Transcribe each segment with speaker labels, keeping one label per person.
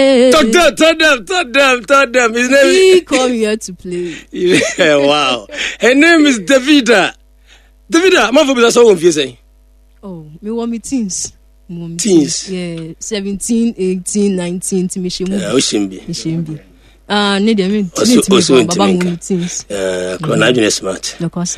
Speaker 1: Talk them. His name.
Speaker 2: He come here to play.
Speaker 1: Yeah, wow. Her name is Davida. Davida, my phone is so confusing.
Speaker 2: Oh, me want me teens.
Speaker 1: Teens.
Speaker 2: Yeah, 17, 18, 19 to me
Speaker 1: Oshimbi.
Speaker 2: Need them
Speaker 1: also
Speaker 2: Baba teens.
Speaker 1: Corona smart.
Speaker 2: No course.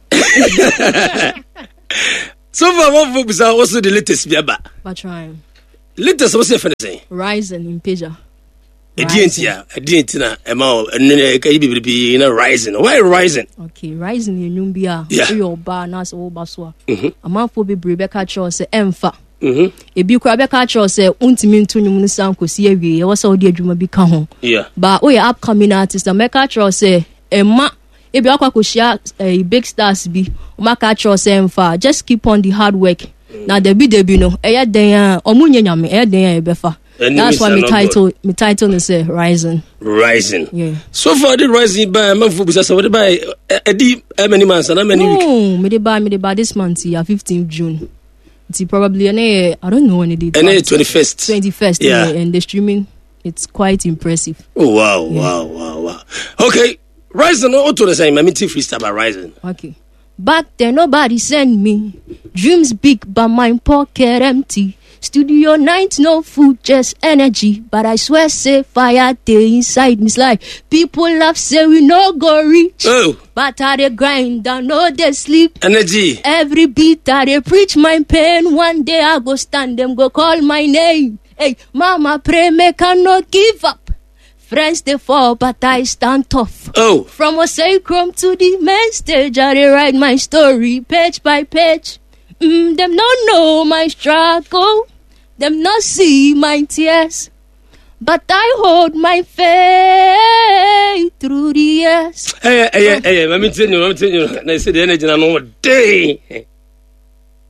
Speaker 1: So far, my phone is also the latest biaba.
Speaker 2: But try.
Speaker 1: Latest what's the saying?
Speaker 2: Rising in Peja.
Speaker 1: A didn't na amount and rising. Why rising?
Speaker 2: Okay, rising in Numbia.
Speaker 1: Yeah.
Speaker 2: Your bar nas all baswa. A man for be Rebecca Charles say Emfa. A be Rebecca Charles say Untimin to Nusan Cosia. Was all dear Juma become home.
Speaker 1: Yeah.
Speaker 2: But we upcoming artist, the Mecca Charles say Emma. If you are share a big stars be Maka Charles Emfa. Just keep on the hard work. Now the be no. Eya den omunye nyame. Eya den befa. That's why my title is Rising.
Speaker 1: Rising.
Speaker 2: Yeah.
Speaker 1: So far the rising by man for business what by how many months and how many weeks?
Speaker 2: No, me buy this month here 15th June. It's probably I don't know when it is.
Speaker 1: And 21st.
Speaker 2: 21st.
Speaker 1: Yeah.
Speaker 2: And the streaming it's quite impressive.
Speaker 1: Oh wow. Okay. Rising what to the same I mean freestyle about Rising.
Speaker 2: Okay. Back then nobody send me. Dreams big but my pocket empty. Studio night, no food, just energy. But I swear, say fire day inside me. Like people laugh, say we no go reach.
Speaker 1: Oh.
Speaker 2: But I dey grind, I know they sleep.
Speaker 1: Energy.
Speaker 2: Every beat I dey preach my pain. One day I go stand, them go call my name. Hey, mama pray, make I not give up. Friends they fall, but I stand tough.
Speaker 1: Oh.
Speaker 2: From a sacrum to the main stage, I dey write my story page by page. Them not know my struggle. Them not see my tears, but I hold my faith through the years.
Speaker 1: Hey, let me tell you. I said the energy I know day.